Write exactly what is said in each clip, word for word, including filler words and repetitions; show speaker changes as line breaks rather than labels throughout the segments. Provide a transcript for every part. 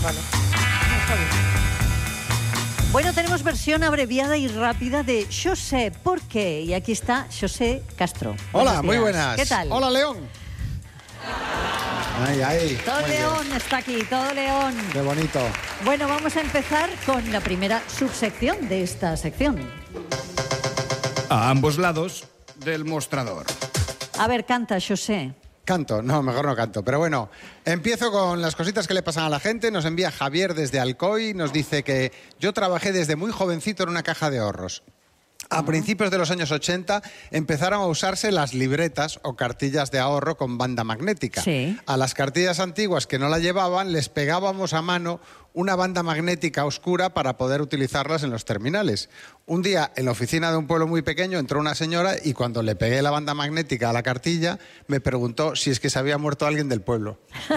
Vale. Está bien. Bueno, tenemos versión abreviada y rápida de Yo sé por qué. Y aquí está José Castro.
Hola, muy buenas.
¿Qué tal?
Hola, León. Ay, ay.
Todo
Muy
León
bien.
está aquí, todo León.
Qué bonito.
Bueno, vamos a empezar con la primera subsección de esta sección.
A ambos lados del mostrador.
A ver, canta, José.
Canto, no, mejor no canto. Pero bueno, empiezo con las cositas que le pasan a la gente. Nos envía Javier desde Alcoy. Nos dice que yo trabajé desde muy jovencito en una caja de ahorros. A principios de los años ochenta empezaron a usarse las libretas o cartillas de ahorro con banda magnética.
Sí.
A las cartillas antiguas que no la llevaban les pegábamos a mano una banda magnética oscura para poder utilizarlas en los terminales. Un día, en la oficina de un pueblo muy pequeño, entró una señora y cuando le pegué la banda magnética a la cartilla, me preguntó si es que se había muerto alguien del pueblo.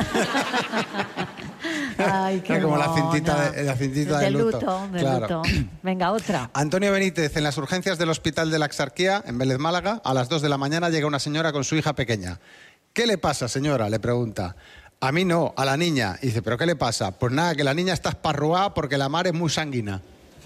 Ay, qué
Como la
mona.
cintita de- la cintita de luto.
de
Claro.
luto. Venga, otra.
Antonio Benítez, en las urgencias del Hospital de la Exarquía, en Vélez, Málaga, a las dos de la mañana llega una señora con su hija pequeña. ¿Qué le pasa, señora?, le pregunta. A mí no, a la niña. Y dice, ¿pero qué le pasa? Pues nada, que la niña está esparruada porque la mar es muy sanguina.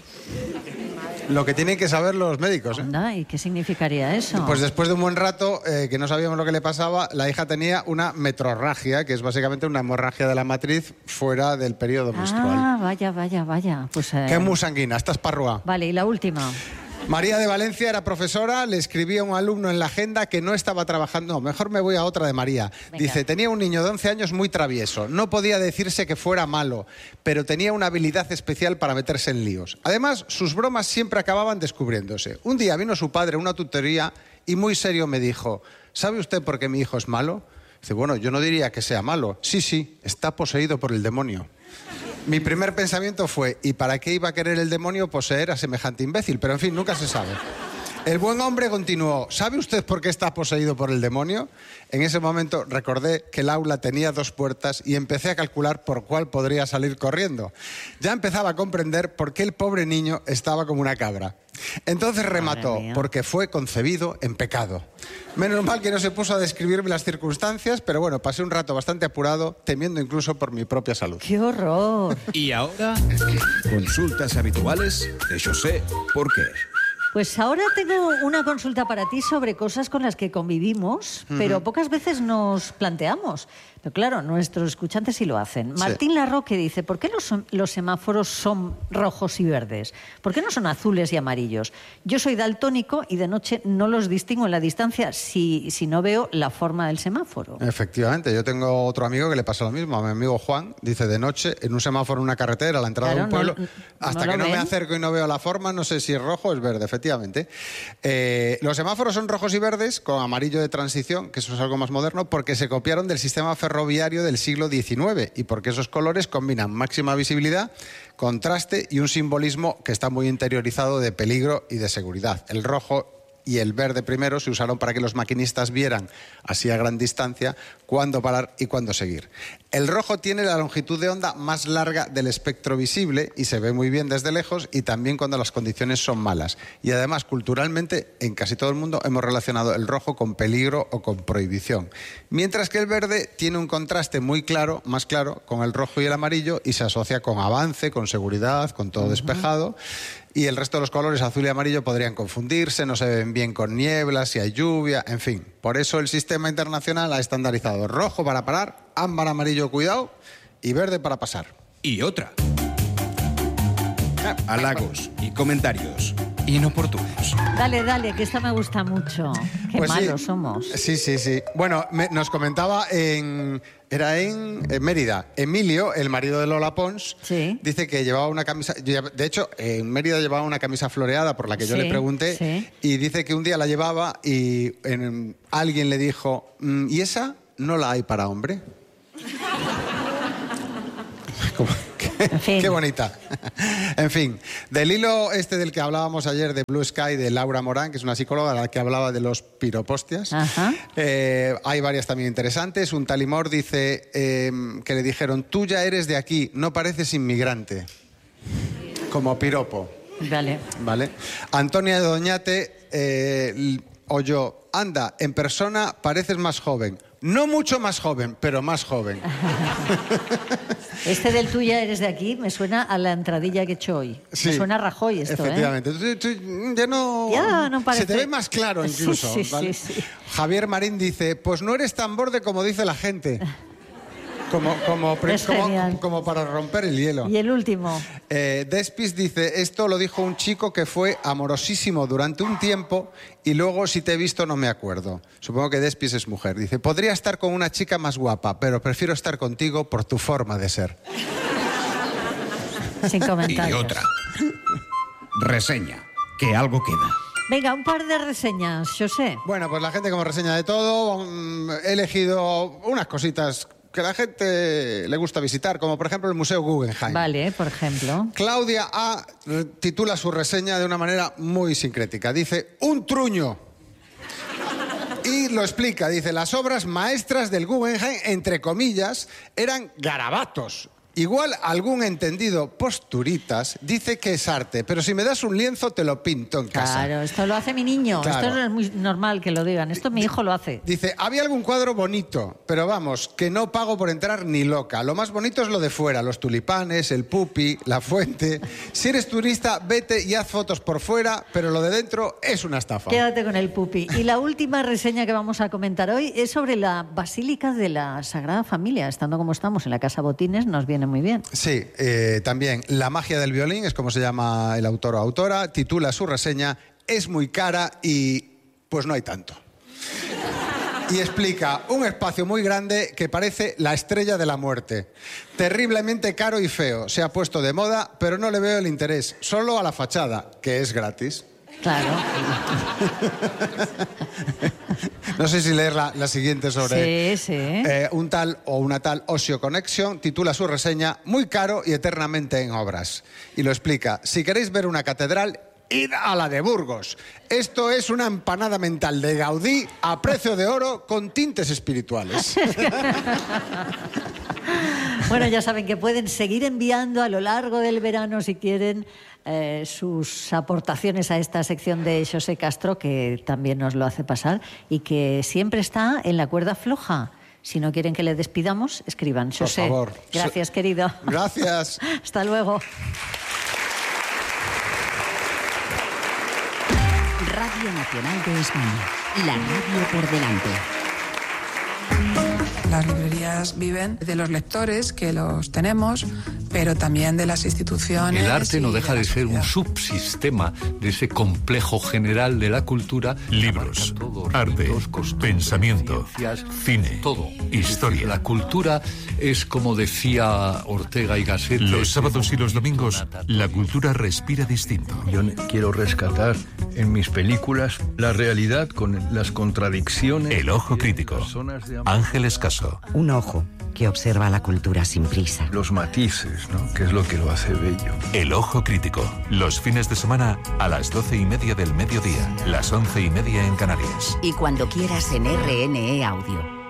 Lo que tienen que saber los médicos, ¿eh?
Anda, ¿y qué significaría eso?
Pues después de un buen rato, eh, que no sabíamos lo que le pasaba, la hija tenía una metrorragia, que es básicamente una hemorragia de la matriz fuera del periodo menstrual.
Ah, vaya, vaya, vaya. Pues, eh,
Que es muy sanguina, está esparruada.
Vale, y la última.
María de Valencia era profesora, le escribía a un alumno en la agenda que no estaba trabajando. No, mejor me voy a otra de María.
Venga.
Dice, tenía un niño de once años muy travieso. No podía decirse que fuera malo, pero tenía una habilidad especial para meterse en líos. Además, sus bromas siempre acababan descubriéndose. Un día vino su padre a una tutoría y muy serio me dijo, ¿sabe usted por qué mi hijo es malo? Dice, bueno, yo no diría que sea malo. Sí, sí, está poseído por el demonio. Mi primer pensamiento fue, ¿y para qué iba a querer el demonio poseer a semejante imbécil? Pero en fin, nunca se sabe. El buen hombre continuó, ¿sabe usted por qué está poseído por el demonio? En ese momento recordé que el aula tenía dos puertas y empecé a calcular por cuál podría salir corriendo. Ya empezaba a comprender por qué el pobre niño estaba como una cabra. Entonces remató,
Madre mía.
porque fue concebido en pecado. Menos mal que no se puso a describirme las circunstancias, pero bueno, pasé un rato bastante apurado, temiendo incluso por mi propia salud.
¡Qué horror!
Y ahora, consultas habituales de José por qué.
Pues ahora tengo una consulta para ti sobre cosas con las que convivimos, pero pocas veces nos planteamos. Pero claro, nuestros escuchantes sí lo hacen. Martín Larroque dice, ¿por qué los, los semáforos son rojos y verdes? ¿Por qué no son azules y amarillos? Yo soy daltónico y de noche no los distingo en la distancia si, si no veo la forma del semáforo.
Efectivamente, yo tengo otro amigo que le pasa lo mismo. A mi amigo Juan, dice, de noche, en un semáforo en una carretera, a la entrada
Claro,
de un pueblo,
no-
hasta
no lo
que no me
ven.
acerco y no veo la forma, no sé si es rojo o es verde, efectivamente. Eh, los semáforos son rojos y verdes, con amarillo de transición, que eso es algo más moderno, porque se copiaron del sistema ferroviario del siglo diecinueve y porque esos colores combinan máxima visibilidad, contraste y un simbolismo que está muy interiorizado de peligro y de seguridad. El rojo y el verde primero se usaron para que los maquinistas vieran, así a gran distancia, cuándo parar y cuándo seguir. El rojo tiene la longitud de onda más larga del espectro visible y se ve muy bien desde lejos y también cuando las condiciones son malas. Y además, culturalmente, en casi todo el mundo hemos relacionado el rojo con peligro o con prohibición. Mientras que el verde tiene un contraste muy claro, más claro, con el rojo y el amarillo y se asocia con avance, con seguridad, con todo despejado. Y el resto de los colores, azul y amarillo, podrían confundirse, no se ven bien con niebla, si hay lluvia, en fin. Por eso el sistema internacional ha estandarizado rojo para parar, ámbar, amarillo, cuidado, y verde para pasar.
Y otra. Halagos y comentarios inoportunos.
Dale, dale, que esta me gusta mucho. Qué
Pues sí.
malos somos.
Sí, sí, sí. Bueno, me- nos comentaba en... Era en, en Mérida. Emilio, el marido de Lola Pons,
Sí.
dice que llevaba una camisa... De hecho, en Mérida llevaba una camisa floreada por la que yo
Sí,
le pregunté.
sí.
Y dice que un día la llevaba y en- alguien le dijo, "Mm, ¿y esa no la hay para hombre?" Como- qué,
En fin.
qué bonita. En fin, del hilo este del que hablábamos ayer de Blue Sky, de Laura Morán, que es una psicóloga la que hablaba de los piropostias,
Ajá.
eh, hay varias también interesantes. Un talimor dice eh, que le dijeron, tú ya eres de aquí, no pareces inmigrante. Como piropo.
Vale.
¿Vale? Antonia de Doñate eh, l- oyó, anda, en persona pareces más joven. No mucho más joven, pero más joven.
Este del tú ya eres de aquí me suena a la entradilla que he hecho hoy.
Sí,
me suena a Rajoy esto,
efectivamente.
¿eh?
Tú, tú, ya, no,
ya no parece...
Se te ve más claro incluso.
Sí, sí,
¿vale?
sí, sí.
Javier Marín dice, pues no eres tan borde como dice la gente. Como, como, como, como para romper el hielo.
Y el último.
Eh, Despis dice, esto lo dijo un chico que fue amorosísimo durante un tiempo y luego si te he visto no me acuerdo. Supongo que Despis es mujer. Dice, podría estar con una chica más guapa, pero prefiero estar contigo por tu forma de ser.
Sin comentarios.
Y otra. Reseña, que algo queda.
Venga, un par de reseñas, José.
Bueno, pues la gente como reseña de todo, um, he elegido unas cositas que a la gente le gusta visitar, como por ejemplo el Museo Guggenheim.
Vale, por ejemplo.
Claudia A. titula su reseña de una manera muy sincrética. Dice, un truño. Y lo explica, dice, las obras maestras del Guggenheim, entre comillas, eran garabatos. Igual algún entendido posturitas dice que es arte, pero si me das un lienzo te lo pinto en casa.
Claro, esto lo hace mi niño.
Claro.
Esto no es muy normal que lo digan. Esto mi hijo lo hace.
Dice, había algún cuadro bonito, pero vamos, que no pago por entrar ni loca. Lo más bonito es lo de fuera, los tulipanes, el pupi, la fuente. Si eres turista, vete y haz fotos por fuera, pero lo de dentro es una estafa.
Quédate con el pupi. Y la última reseña que vamos a comentar hoy es sobre la Basílica de la Sagrada Familia. Estando como estamos en la Casa Botines, nos viene muy bien.
Sí, eh, también La magia del violín, es como se llama el autor o autora, titula su reseña, es muy cara y pues no hay tanto. Y explica, un espacio muy grande que parece la estrella de la muerte. Terriblemente caro y feo, se ha puesto de moda, pero no le veo el interés, solo a la fachada, que es gratis.
Claro.
No sé si leer la, la siguiente sobre
sí, sí.
Eh, un tal o una tal Osio Connection, titula su reseña, muy caro y eternamente en obras. Y lo explica, si queréis ver una catedral, id a la de Burgos. Esto es una empanada mental de Gaudí a precio de oro con tintes espirituales.
Bueno, ya saben que pueden seguir enviando a lo largo del verano, si quieren, eh, sus aportaciones a esta sección de José Castro, que también nos lo hace pasar, y que siempre está en la cuerda floja. Si no quieren que le despidamos, escriban. José,
por favor.
Gracias, querido.
Gracias.
Hasta luego.
Radio Nacional de España. La radio por delante.
Las librerías viven de los lectores, que los tenemos, pero también de las instituciones.
El arte no deja de, de ser
sociedad.
Un subsistema de ese complejo general de la cultura.
Libros,
todos,
arte,
ritos,
pensamiento,
ciencias,
cine,
todo.
historia.
La cultura es, como decía Ortega y Gasset...
Los sábados y los domingos, la cultura respira distinto.
Yo quiero rescatar en mis películas la realidad con las contradicciones.
El ojo crítico. Ángeles Caso.
Un ojo que observa la cultura sin prisa.
Los matices, ¿no? Que es lo que lo hace bello.
El ojo crítico. Los fines de semana a las doce y media del mediodía. Las once y media en Canarias.
Y cuando quieras en R N E Audio.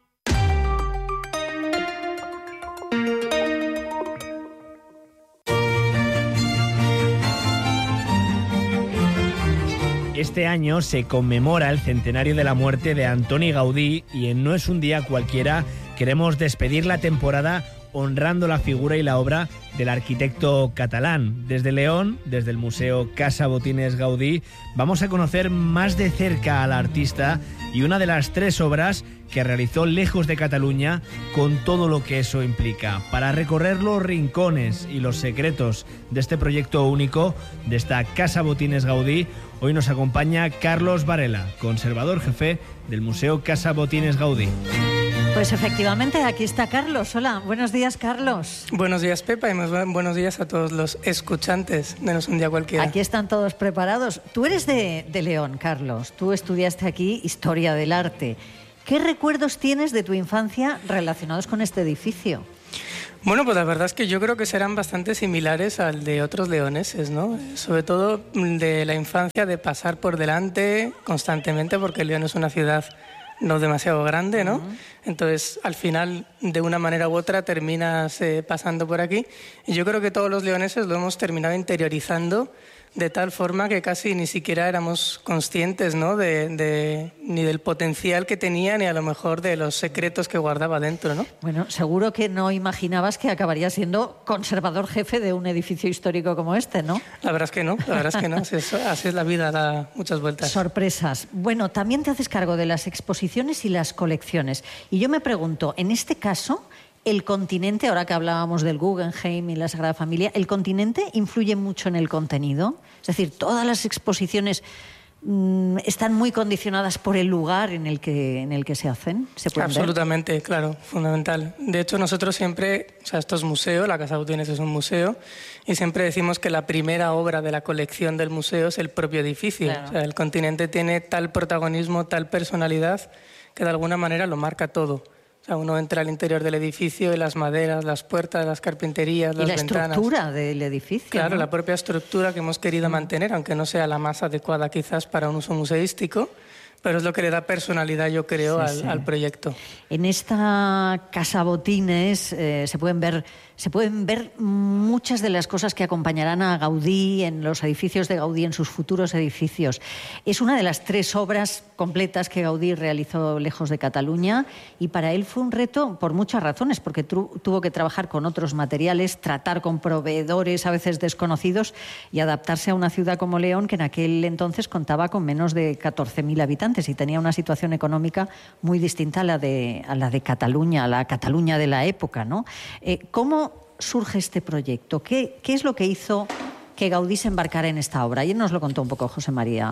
Este año se conmemora el centenario de la muerte de Antoni Gaudí y en No es un día cualquiera queremos despedir la temporada honrando la figura y la obra del arquitecto catalán. Desde León, desde el Museo Casa Botines Gaudí, vamos a conocer más de cerca al artista y una de las tres obras que realizó lejos de Cataluña, con todo lo que eso implica. Para recorrer los rincones y los secretos de este proyecto único, de esta Casa Botines Gaudí, hoy nos acompaña Carlos Varela, conservador jefe del Museo Casa Botines Gaudí.
Pues efectivamente, aquí está Carlos. Hola, buenos días, Carlos.
Buenos días, Pepa, y más buenos días a todos los escuchantes de No es un día cualquiera.
Aquí están todos preparados. Tú eres de, de León, Carlos. Tú estudiaste aquí Historia del Arte. ¿Qué recuerdos tienes de tu infancia relacionados con este edificio?
Bueno, pues la verdad es que yo creo que serán bastante similares al de otros leoneses, ¿no? Sobre todo de la infancia, de pasar por delante constantemente, porque León es una ciudad no demasiado grande, ¿no?
Uh-huh.
Entonces, al final, de una manera u otra, terminas eh, pasando por aquí. Y yo creo que todos los leoneses lo hemos terminado interiorizando de tal forma que casi ni siquiera éramos conscientes, ¿no? de, de, ni del potencial que tenía, ni a lo mejor de los secretos que guardaba dentro, ¿no?
Bueno, seguro que no imaginabas que acabaría siendo conservador jefe de un edificio histórico como este, ¿no?
La verdad es que no, la verdad es que no. Así es, así es la vida, da muchas vueltas.
Sorpresas. Bueno, también te haces cargo de las exposiciones y las colecciones. Y yo me pregunto, en este caso, el continente, ahora que hablábamos del Guggenheim y la Sagrada Familia, ¿el continente influye mucho en el contenido? Es decir, todas las exposiciones mmm, están muy condicionadas por el lugar en el que, en el que se hacen. ¿Se pueden ver?
Absolutamente, claro, fundamental. De hecho, nosotros siempre, o sea, esto es museo, la Casa Botines es un museo, y siempre decimos que la primera obra de la colección del museo es el propio edificio.
Claro.
O sea, el continente tiene tal protagonismo, tal personalidad, que de alguna manera lo marca todo. O sea, uno entra al interior del edificio y las maderas, las puertas, las carpinterías, las ventanas.
Y la estructura del edificio.
Claro,
¿no?
La propia estructura que hemos querido mantener, aunque no sea la más adecuada quizás para un uso museístico, pero es lo que le da personalidad, yo creo,
Sí,
al,
sí.
al proyecto.
En esta Casa Botines eh, se pueden ver, se pueden ver muchas de las cosas que acompañarán a Gaudí en los edificios de Gaudí, en sus futuros edificios. Es una de las tres obras completas que Gaudí realizó lejos de Cataluña, y para él fue un reto por muchas razones, porque tu, tuvo que trabajar con otros materiales, tratar con proveedores a veces desconocidos y adaptarse a una ciudad como León, que en aquel entonces contaba con menos de catorce mil habitantes y tenía una situación económica muy distinta a la de, a la de Cataluña, a la Cataluña de la época, ¿no? Eh, ¿Cómo surge este proyecto? ¿Qué, ¿Qué es lo que hizo que Gaudí se embarcara en esta obra? Ayer nos lo contó un poco José María.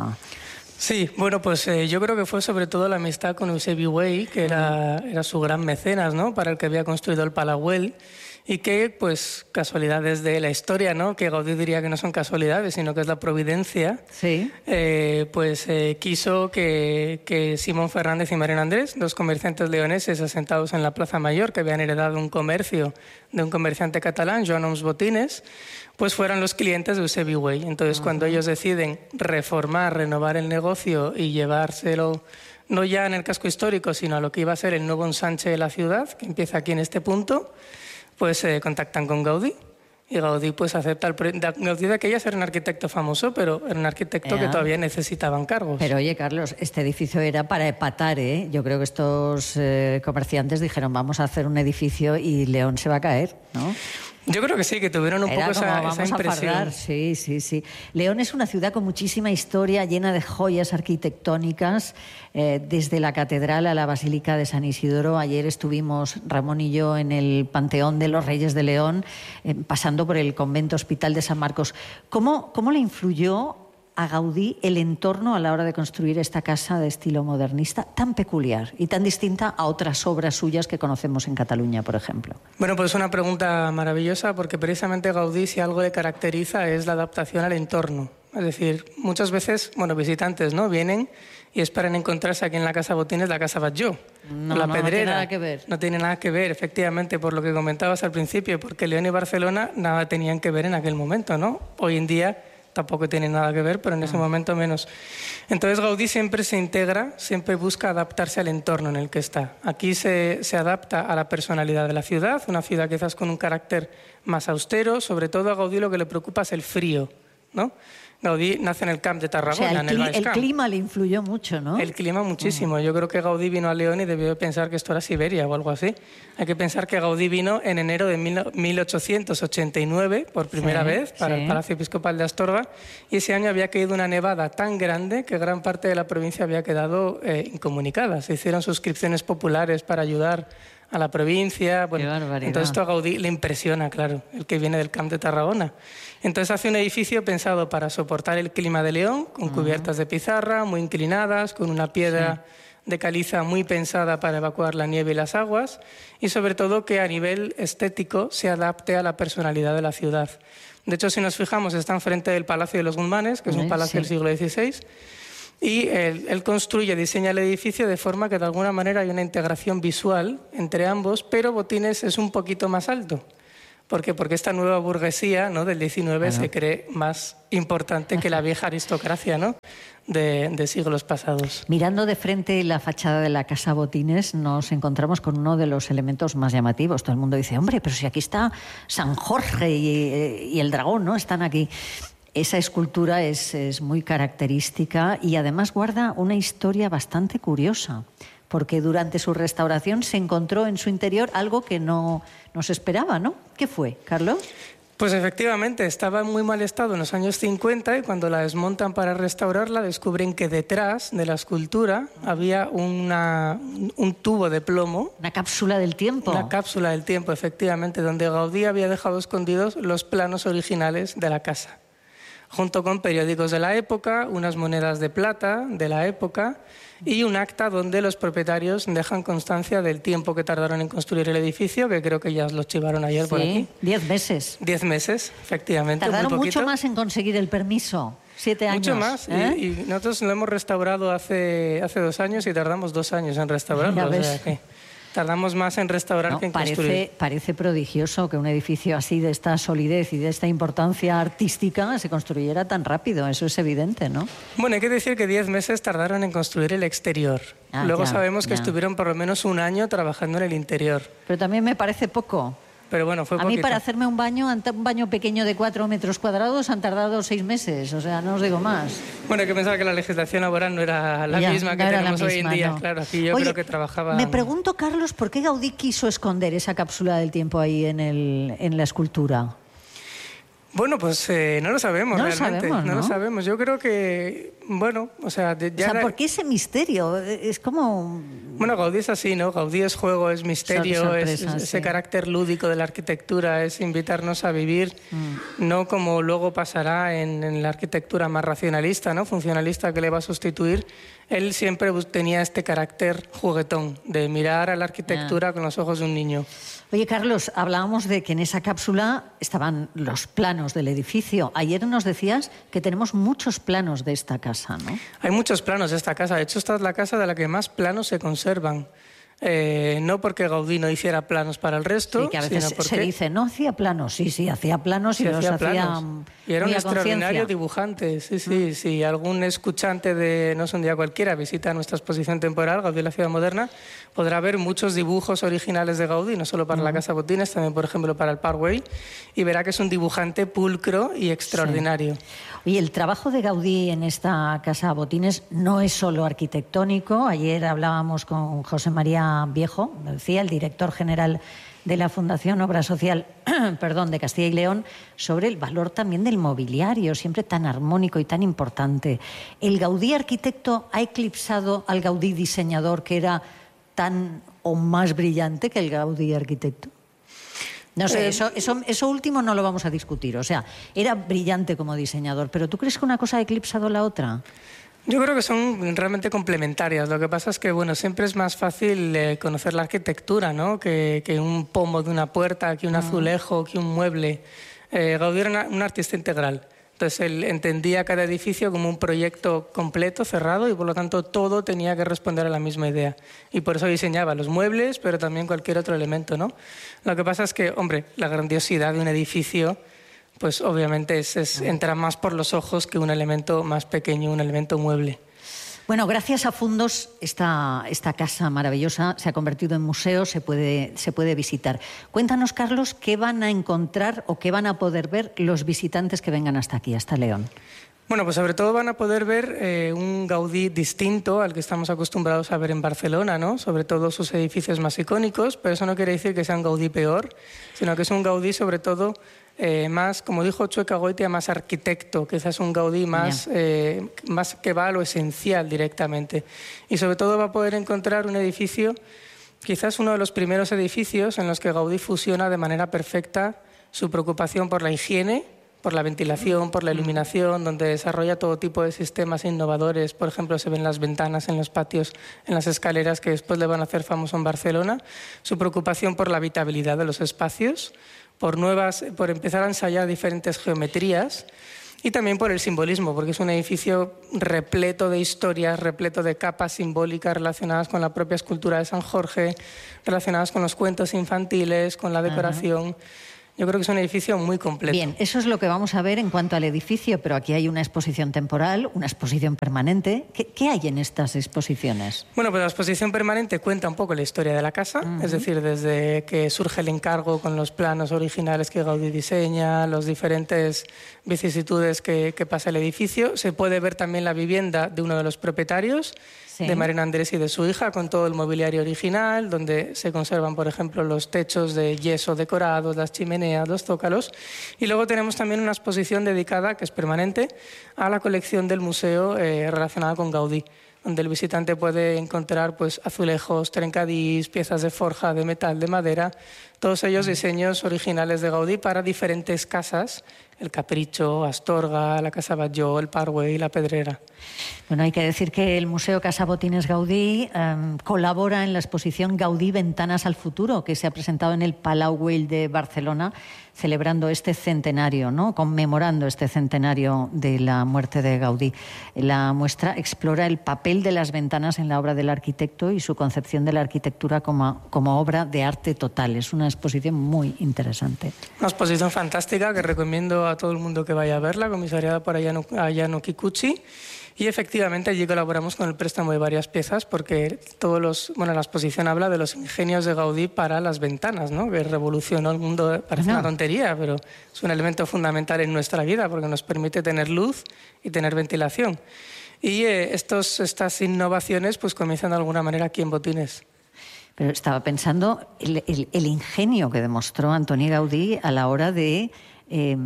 Sí, bueno, pues eh, yo creo que fue sobre todo la amistad con Eusebi Güell, que era, era su gran mecenas, ¿no? Para el que había construido el Palau Güell, y que, pues, casualidades de la historia, ¿no? Que Gaudí diría que no son casualidades, sino que es la providencia.
Sí.
Eh, pues eh, quiso que, que Simón Fernández y Mariano Andrés, dos comerciantes leoneses asentados en la Plaza Mayor, que habían heredado un comercio de un comerciante catalán, Joan Oms Botines, pues fueran los clientes de Eusebi Güell. Entonces, uh-huh. cuando ellos deciden reformar, renovar el negocio y llevárselo no ya en el casco histórico, sino a lo que iba a ser el nuevo ensanche de la ciudad, que empieza aquí en este punto, pues eh, contactan con Gaudí. Y Gaudí pues acepta el proyecto. Gaudí de aquellas era un arquitecto famoso, pero era un arquitecto
yeah.
que todavía necesitaba encargos.
Pero oye, Carlos, este edificio era para epatar, ¿eh? Yo creo que estos eh, comerciantes dijeron, vamos a hacer un edificio y León se va a caer, ¿no?
Yo creo que sí, que tuvieron un
Era
poco
como,
esa,
vamos
esa impresión.
A fardar. Sí, sí, sí. León es una ciudad con muchísima historia, llena de joyas arquitectónicas, eh, desde la catedral a la Basílica de San Isidoro. Ayer estuvimos, Ramón y yo, en el Panteón de los Reyes de León, eh, pasando por el Convento Hospital de San Marcos. ¿Cómo, cómo le influyó a Gaudí el entorno a la hora de construir esta casa de estilo modernista tan peculiar y tan distinta a otras obras suyas que conocemos en Cataluña, por ejemplo?
Bueno, pues es una pregunta maravillosa, porque precisamente Gaudí, si algo le caracteriza, es la adaptación al entorno. Es decir, muchas veces, bueno, visitantes, ¿no?, vienen y esperan encontrarse aquí en la Casa Botines la Casa Batlló.
No,
la
no,
Pedrera.
no tiene nada que ver.
No tiene nada que ver, efectivamente, por lo que comentabas al principio, porque León y Barcelona nada tenían que ver en aquel momento, ¿no? Hoy en día tampoco tiene nada que ver, pero en ese momento menos. Entonces Gaudí siempre se integra, siempre busca adaptarse al entorno en el que está. Aquí se, se adapta a la personalidad de la ciudad, una ciudad quizás con un carácter más austero. Sobre todo a Gaudí lo que le preocupa es el frío, ¿no? Gaudí nace en el Camp de Tarragona,
o sea, el,
en el Baix
el
Camp.
clima le influyó mucho, ¿no?
El clima muchísimo. Yo creo que Gaudí vino a León y debió pensar que esto era Siberia o algo así. Hay que pensar que Gaudí vino en enero de mil ochocientos ochenta y nueve por primera
sí,
vez para
sí.
el Palacio Episcopal de Astorga, y ese año había caído una nevada tan grande que gran parte de la provincia había quedado eh, incomunicada. Se hicieron suscripciones populares para ayudar a la provincia. Bueno, entonces esto a Gaudí le impresiona, claro, el que viene del Camp de Tarragona. Entonces hace un edificio pensado para soportar el clima de León, con cubiertas de pizarra muy inclinadas, con una piedra sí. de caliza muy pensada para evacuar la nieve y las aguas, y sobre todo que a nivel estético se adapte a la personalidad de la ciudad. De hecho, si nos fijamos, está enfrente del Palacio de los Guzmanes, que es un palacio sí. del siglo dieciséis, y él, él construye, diseña el edificio de forma que de alguna manera hay una integración visual entre ambos, pero Botines es un poquito más alto. ¿Por qué? Porque esta nueva burguesía, ¿no?, del diecinueve claro. se cree más importante que la vieja aristocracia, ¿no?, de, de siglos pasados.
Mirando de frente la fachada de la Casa Botines, nos encontramos con uno de los elementos más llamativos. Todo el mundo dice, hombre, pero si aquí está San Jorge y, y el dragón, ¿no?, están aquí. Esa escultura es, es muy característica y además guarda una historia bastante curiosa, porque durante su restauración se encontró en su interior algo que no, no se esperaba, ¿no? ¿Qué fue, Carlos?
Pues efectivamente, estaba en muy mal estado en los años cincuenta y cuando la desmontan para restaurarla descubren que detrás de la escultura había una, un tubo de plomo.
Una cápsula del tiempo.
Una cápsula del tiempo, efectivamente, donde Gaudí había dejado escondidos los planos originales de la casa, junto con periódicos de la época, unas monedas de plata de la época y un acta donde los propietarios dejan constancia del tiempo que tardaron en construir el edificio, que creo que ya os lo chivaron ayer
sí,
por aquí.
Diez meses.
Diez meses, efectivamente.
Tardaron
muy
mucho más en conseguir el permiso. Siete años.
Mucho más.
¿eh?
Y, y nosotros lo hemos restaurado hace, hace dos años y tardamos dos años en restaurarlo.
Ya
o
ves.
sea que tardamos más en restaurar
No,
que en
parece,
construir.
parece prodigioso que un edificio así de esta solidez y de esta importancia artística se construyera tan rápido. Eso es evidente, ¿no?
Bueno, hay que decir que diez meses tardaron en construir el exterior.
Ah,
Luego
ya,
sabemos que
ya.
estuvieron por lo menos un año trabajando en el interior.
Pero también me parece poco.
Pero bueno, fue
A mí
poquito.
para hacerme un baño, un baño pequeño de cuatro metros cuadrados han tardado seis meses. O sea, no os digo más.
Bueno, hay que pensar que la legislación laboral no era la
Ya,
misma
no
que
era la
tenemos hoy en
misma,
día.
no.
Claro, aquí yo
Oye,
creo que trabajaban...
Me pregunto, Carlos, ¿por qué Gaudí quiso esconder esa cápsula del tiempo ahí en, el, en la escultura?
Bueno, pues eh, no lo sabemos
No lo
realmente.
sabemos, ¿no?
lo sabemos. Yo creo que, bueno, o sea... de- ya
o sea,
la-
¿por qué ese misterio? Es como...
Bueno, Gaudí es así, ¿no? Gaudí es juego, es misterio,
Sor-
es,
sorpresa,
es- ese
sí.
carácter lúdico de la arquitectura, es invitarnos a vivir,
Mm.
no como luego pasará en, en la arquitectura más racionalista, ¿no? Funcionalista que le va a sustituir. Él siempre bus- tenía este carácter juguetón, de mirar a la arquitectura con los ojos de un niño.
Oye, Carlos, hablábamos de que en esa cápsula estaban los planos del edificio. Ayer nos decías que tenemos muchos planos de esta casa, ¿no?
Hay muchos planos de esta casa. De hecho, esta es la casa de la que más planos se conservan. Eh, no porque Gaudí no hiciera planos para el resto,
Sí, que a veces
sino
se-
porque
se dice, no hacía planos. Sí, sí, hacía planos y
se
los
hacía
hacía
planos. Y era un
muy a
extraordinario
conciencia.
dibujante. Sí, sí. Si algún escuchante de No es un día cualquiera visita nuestra exposición temporal, Gaudí y la ciudad moderna, podrá ver muchos dibujos originales de Gaudí, no solo para la Casa Botines, también, por ejemplo, para el Parkway, y verá que es un dibujante pulcro y extraordinario.
Y el trabajo de Gaudí en esta Casa Botines no es solo arquitectónico. Ayer hablábamos con José María Viejo, me decía, el director general de la Fundación Obra Social perdón, de Castilla y León, sobre el valor también del mobiliario, siempre tan armónico y tan importante. ¿El Gaudí arquitecto ha eclipsado al Gaudí diseñador, que era tan o más brillante que el Gaudí arquitecto? No sé,
Eh,
eso, eso, eso último no lo vamos a discutir. O sea, era brillante como diseñador, pero ¿tú crees que una cosa ha eclipsado la otra?
Yo creo que son realmente complementarias. Lo que pasa es que, bueno, siempre es más fácil eh, conocer la arquitectura, ¿no? Que, que un pomo de una puerta, que un azulejo, que un mueble. Eh, Gaudí era una- un artista integral. Entonces, él entendía cada edificio como un proyecto completo, cerrado, y por lo tanto todo tenía que responder a la misma idea. Y por eso diseñaba los muebles, pero también cualquier otro elemento, ¿no? Lo que pasa es que, hombre, la grandiosidad de un edificio, pues obviamente es, es- entra más por los ojos que un elemento más pequeño, un elemento mueble.
Bueno, gracias a Fundos, esta, esta casa maravillosa se ha convertido en museo, se puede, se puede visitar. Cuéntanos, Carlos, ¿qué van a encontrar o qué van a poder ver los visitantes que vengan hasta aquí, hasta León?
Bueno, pues sobre todo van a poder ver eh, un Gaudí distinto al que estamos acostumbrados a ver en Barcelona, ¿no? Sobre todo sus edificios más icónicos, pero eso no quiere decir que sea un Gaudí peor, sino que es un Gaudí sobre todo eh, más, como dijo Chueca Goitia, más arquitecto, quizás un Gaudí más, eh, más que va a lo esencial directamente. Y sobre todo va a poder encontrar un edificio, quizás uno de los primeros edificios en los que Gaudí fusiona de manera perfecta su preocupación por la higiene, por la ventilación, por la iluminación, donde desarrolla todo tipo de sistemas innovadores. Por ejemplo, se ven las ventanas en los patios, en las escaleras, que después le van a hacer famoso en Barcelona. Su preocupación por la habitabilidad de los espacios, por, nuevas, por empezar a ensayar diferentes geometrías, y también por el simbolismo, porque es un edificio repleto de historias, repleto de capas simbólicas relacionadas con la propia escultura de San Jorge, relacionadas con los cuentos infantiles, con la decoración. Yo creo que es un edificio muy completo.
Bien, eso es lo que vamos a ver en cuanto al edificio, pero aquí hay una exposición temporal, una exposición permanente. ¿Qué, qué hay en estas exposiciones?
Bueno, pues la exposición permanente cuenta un poco la historia de la casa, uh-huh. es decir, desde que surge el encargo con los planos originales que Gaudí diseña, las diferentes vicisitudes que, que pasa el edificio. Se puede ver también la vivienda de uno de los propietarios, sí. de Mariano Andrés y de su hija, con todo el mobiliario original, donde se conservan, por ejemplo, los techos de yeso decorados, las chimeneas, los zócalos. Y luego tenemos también una exposición dedicada, que es permanente, a la colección del museo eh, relacionada con Gaudí, donde el visitante puede encontrar pues, azulejos, trencadís, piezas de forja, de metal, de madera, todos ellos diseños originales de Gaudí para diferentes casas, el Capricho, Astorga, la Casa Batlló, el Parwe y la Pedrera.
Bueno, hay que decir que el Museo Casa Botines Gaudí eh, colabora en la exposición Gaudí Ventanas al Futuro, que se ha presentado en el Palau Güell de Barcelona, celebrando este centenario, ¿no? Conmemorando este centenario de la muerte de Gaudí. La muestra explora el papel de las ventanas en la obra del arquitecto y su concepción de la arquitectura como, como obra de arte total. Es una exposición muy interesante.
Una exposición fantástica que recomiendo a todo el mundo que vaya a verla, comisariada por Ayano, Ayano Kikuchi. Y efectivamente allí colaboramos con el préstamo de varias piezas porque todos los, bueno, la exposición habla de los ingenios de Gaudí para las ventanas, ¿no? Que revolucionó el mundo. Parece no. una tontería, pero es un elemento fundamental en nuestra vida porque nos permite tener luz y tener ventilación. Y eh, estos, estas innovaciones pues comienzan de alguna manera aquí en Botines.
Pero estaba pensando el, el, el ingenio que demostró Antoni Gaudí a la hora de... Eh,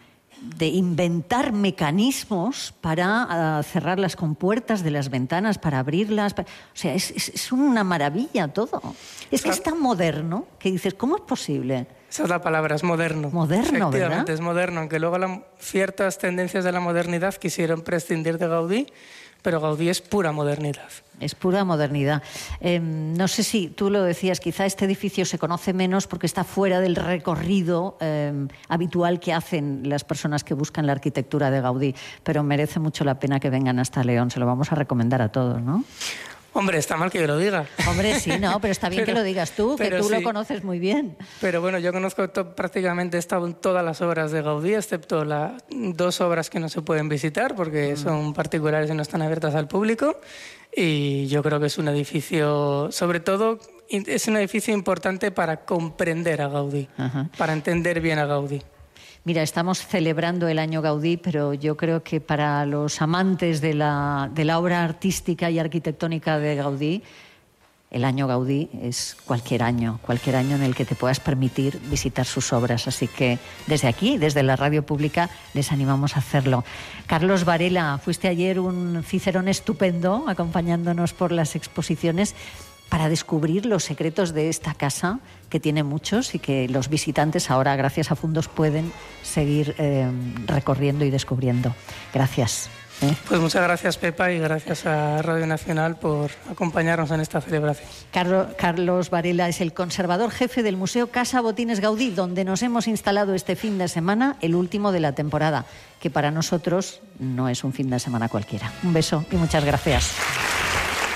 de inventar mecanismos para uh, cerrar las compuertas de las ventanas, para abrirlas. Para... O sea, es, es, es una maravilla todo. Es que es tan moderno que dices, ¿cómo es posible?
Esa es la palabra, es moderno.
Moderno,
Efectivamente,
¿verdad?
Es moderno, aunque luego la, ciertas tendencias de la modernidad quisieron prescindir de Gaudí, pero Gaudí es pura modernidad.
Es pura modernidad. Eh, no sé si tú lo decías, quizá este edificio se conoce menos porque está fuera del recorrido eh, habitual que hacen las personas que buscan la arquitectura de Gaudí, pero merece mucho la pena que vengan hasta León. Se lo vamos a recomendar a todos, ¿no?
Hombre, está mal que yo lo diga.
Hombre, sí, no, pero está bien pero, que lo digas tú, que tú sí. lo conoces muy bien.
Pero bueno, yo conozco to- prácticamente he estado en todas las obras de Gaudí, excepto las dos obras que no se pueden visitar porque mm. son particulares y no están abiertas al público. Y yo creo que es un edificio, sobre todo, es un edificio importante para comprender a Gaudí, Ajá. para entender bien a Gaudí.
Mira, estamos celebrando el año Gaudí, pero yo creo que para los amantes de la, de la obra artística y arquitectónica de Gaudí, el año Gaudí es cualquier año, cualquier año en el que te puedas permitir visitar sus obras. Así que desde aquí, desde la radio pública, les animamos a hacerlo. Carlos Varela, fuiste ayer un cicerón estupendo, acompañándonos por las exposiciones, para descubrir los secretos de esta casa, que tiene muchos y que los visitantes ahora, gracias a Fundos, pueden seguir eh, recorriendo y descubriendo. Gracias. ¿eh?
Pues muchas gracias, Pepa, y gracias a Radio Nacional por acompañarnos en esta celebración.
Carlos, Carlos Varela es el conservador jefe del Museo Casa Botines Gaudí, donde nos hemos instalado este fin de semana, el último de la temporada, que para nosotros no es un fin de semana cualquiera. Un beso y muchas gracias.